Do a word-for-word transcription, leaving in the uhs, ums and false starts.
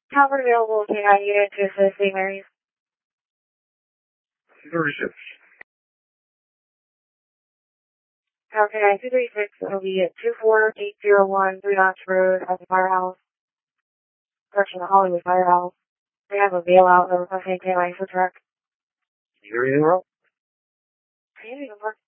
Calvert available, K nine unit to assist Saint Mary's. thirty-six. Tower K nine two three six, it'll be at two four eight zero one Three Notch Road at the firehouse. Correction, the Hollywood Firehouse. They have a bailout of a K nine food truck. You hear anything wrong? Can you even work?